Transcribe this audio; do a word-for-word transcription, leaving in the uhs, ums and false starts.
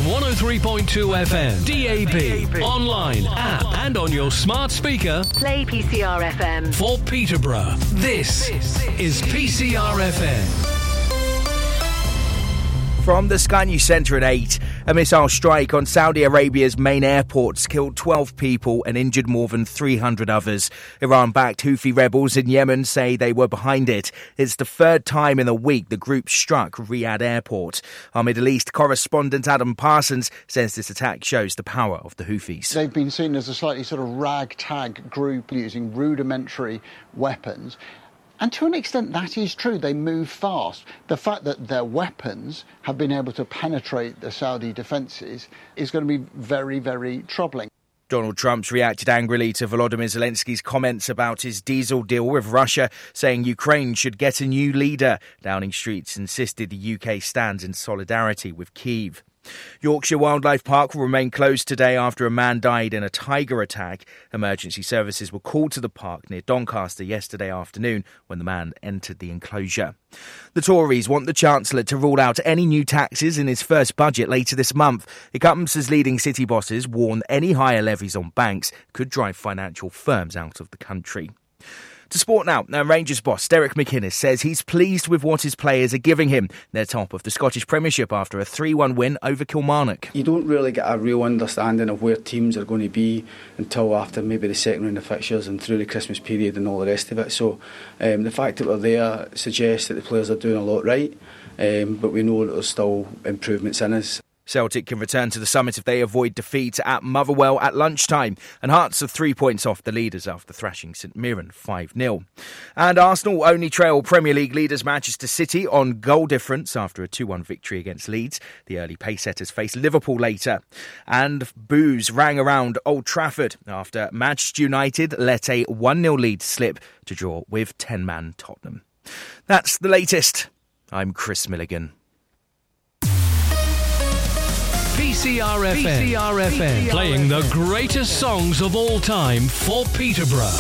one oh three point two F M, D A B, online, app, and on your smart speaker. Play P C R F M. For Peterborough, this is P C R F M. From the Sky News Centre at eight, a missile strike on Saudi Arabia's main airports killed twelve people and injured more than three hundred others. Iran-backed Houthi rebels in Yemen say they were behind it. It's the third time in a week the group struck Riyadh Airport. Our Middle East correspondent Adam Parsons says this attack shows the power of the Houthis. They've been seen as a slightly sort of ragtag group using rudimentary weapons. And to an extent, that is true. They move fast. The fact that their weapons have been able to penetrate the Saudi defences is going to be very, very troubling. Donald Trump's reacted angrily to Volodymyr Zelensky's comments about his diesel deal with Russia, saying Ukraine should get a new leader. Downing Street insisted the U K stands in solidarity with Kyiv. Yorkshire Wildlife Park will remain closed today after a man died in a tiger attack. Emergency services were called to the park near Doncaster yesterday afternoon when the man entered the enclosure. The Tories want the Chancellor to rule out any new taxes in his first budget later this month. It comes as leading city bosses warn any higher levies on banks could drive financial firms out of the country. To sport now, now Rangers boss Derek McInnes says he's pleased with what his players are giving him. They're top of the Scottish Premiership after a three one win over Kilmarnock. You don't really get a real understanding of where teams are going to be until after maybe the second round of fixtures and through the Christmas period and all the rest of it. So um, the fact that we're there suggests that the players are doing a lot right, um, but we know that there's still improvements in us. Celtic can return to the summit if they avoid defeat at Motherwell at lunchtime. And Hearts are three points off the leaders after thrashing St Mirren five nil. And Arsenal only trail Premier League leaders Manchester City on goal difference after a two one victory against Leeds. The early pace-setters face Liverpool later. And boos rang around Old Trafford after Manchester United let a one nil lead slip to draw with ten-man Tottenham. That's the latest. I'm Chris Milligan. P C R F M, P C R F M, playing the greatest songs of all time for Peterborough.